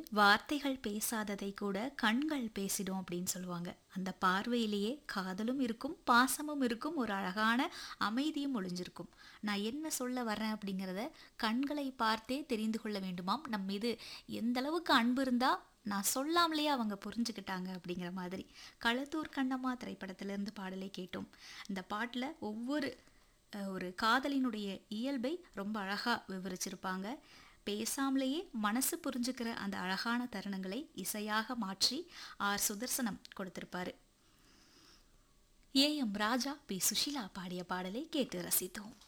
வார்த்தைகள் பேசாததை கூட கண்கள் பேசிடும் அப்படின்னு சொல்லுவாங்க. அந்த பார்வையிலேயே காதலும் இருக்கும், பாசமும் இருக்கும், ஒரு அழகான அமைதியும் ஒளிஞ்சிருக்கும். நான் என்ன சொல்ல வர்றேன் அப்படிங்கிறத கண்களை பார்த்தே தெரிந்து கொள்ள வேண்டுமாம். நம் மீது எந்த அளவுக்கு அன்பு இருந்தா நான் சொல்லாமலேயே அவங்க புரிஞ்சுக்கிட்டாங்க அப்படிங்கிற மாதிரி. களத்தூர் கண்ணம்மா திரைப்படத்திலிருந்து பாடலை கேட்டோம். இந்த பாட்டில் ஒவ்வொரு ஒரு காதலினுடைய இயல்பை ரொம்ப அழகா விவரிச்சிருப்பாங்க. பேசாமலேயே மனசு புரிஞ்சுக்கிற அந்த அழகான தருணங்களை இசையாக மாற்றி R Sudarshanam கொடுத்திருப்பாரு. A M Raja, B Sushila பாடிய பாடலை கேட்டு ரசித்தோம்.